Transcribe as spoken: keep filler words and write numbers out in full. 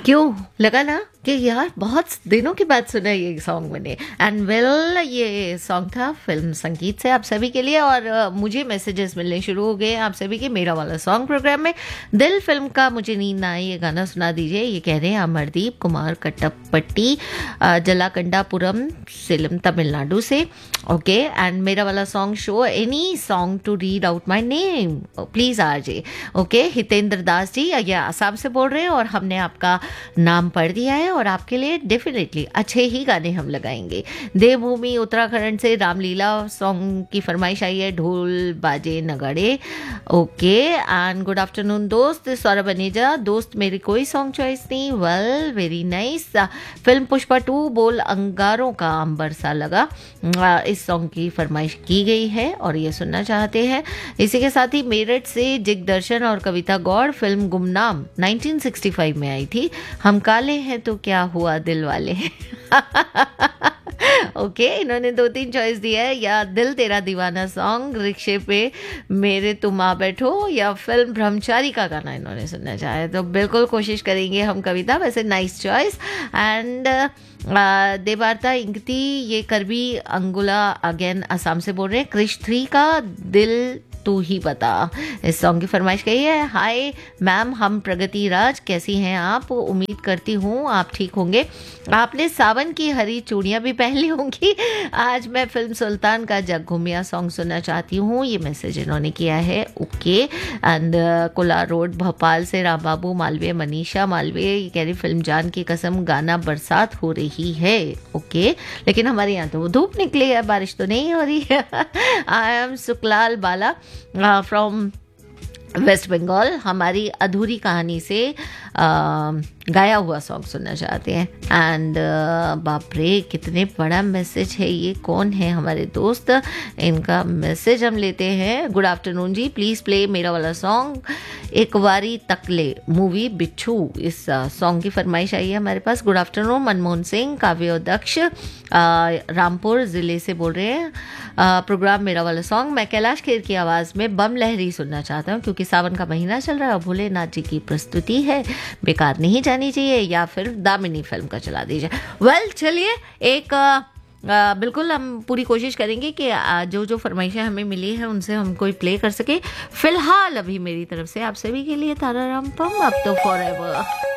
क्यों लगा ना कि यार बहुत दिनों के बाद सुना ये सॉन्ग मैंने। एंड वेल ये सॉन्ग था फिल्म संगीत से आप सभी के लिए। और uh, मुझे मैसेजेस मिलने शुरू हो गए आप सभी के मेरा वाला सॉन्ग प्रोग्राम में। दिल फिल्म का मुझे नींद ना आई ये गाना सुना दीजिए, ये कह रहे हैं अमरदीप कुमार कट्टपट्टी, uh, जलाकंडापुरम सिलम तमिलनाडु से। ओके एंड मेरा वाला song show any song to read out my name please R J. Okay Hitendra Das ji ये आसाम से बोल रहे हैं और हमने आपका नाम पढ़ दिया है और आपके लिए डेफिनेटली अच्छे ही गाने हम लगाएंगे। देवभूमि उत्तराखंड से रामलीला सॉन्ग की फरमाइश आई है, ढोल बाजे नगाड़े। ओके एंड गुड आफ्टरनून दोस्त सौरभ अनेजा। दोस्त मेरी कोई सॉन्ग चॉइस नहीं, well very nice. Film Pushpa to बोल अंगारों का अंबर सा लगा, इस सॉन्ग की फरमाइश की गई है और ये सुनना चाहते हैं। इसी के साथ ही मेरठ से दिग्दर्शन और कविता गौड़, फिल्म गुमनाम नाइनटीन सिक्सटी फाइव में आई थी, हम काले हैं तो क्या हुआ दिल वाले हैं। ओके okay, इन्होंने दो तीन चॉइस दिया है, या दिल तेरा दीवाना सॉन्ग, रिक्शे पे मेरे तुम आ बैठो, या फिल्म ब्रह्मचारी का गाना इन्होंने सुनना चाहे। तो बिल्कुल कोशिश करेंगे हम कविता, वैसे नाइस चॉइस। एंड देवार्ता इंगती ये करबी अंगुला अगेन असम से बोल रहे हैं, क्रिश थ्री का दिल तू ही बता, इस सॉन्ग की फरमाइश कही है। हाय मैम हम प्रगति राज, कैसी हैं आप? उम्मीद करती हूँ आप ठीक होंगे। आपने सावन की हरी चूड़ियाँ भी पहन ली होंगी। आज मैं फिल्म सुल्तान का जग घूमिया सॉन्ग सुनना चाहती हूँ, ये मैसेज इन्होंने किया है। Okay and Kolar road Bhopal से राम बाबू मालवीय, मनीषा मालवीय ये कह रही फिल्म जान की कसम गाना बरसात हो रही है। ओके लेकिन हमारे यहाँ तो धूप निकली है, बारिश तो नहीं हो रही है। I am Sukhlal Bala from waste Bengal, हमारी अधूरी कहानी से uh, गाया हुआ सॉन्ग सुनना चाहते हैं। एंड uh, बाप रे कितने बड़ा मैसेज है ये, कौन है हमारे दोस्त, इनका मैसेज हम लेते हैं। Good afternoon ji, please play मेरा वाला सॉन्ग एक वारी तकले मूवी बिच्छू, इस सॉन्ग uh, की फरमाइश आई है हमारे पास। Good afternoon Manmohan Singh काव्योदक्ष uh, Rampur ज़िले से बोल रहे हैं, uh, प्रोग्राम मेरा वाला सॉन्ग। मैं कैलाश खेर की आवाज़ में बम लहरी सुनना चाहता हूँ क्योंकि सावन का महीना चल रहा है, भोलेनाथ जी की प्रस्तुति है, बेकार नहीं जानी चाहिए, या फिर दामिनी फिल्म का चला दीजिए। वेल well, चलिए एक आ, आ, बिल्कुल हम पूरी कोशिश करेंगे कि आ, जो जो फरमाइशें हमें मिली हैं उनसे हम कोई प्ले कर सके। फिलहाल अभी मेरी तरफ से आप सभी के लिए तारा राम पम, अब तो फॉर एवर।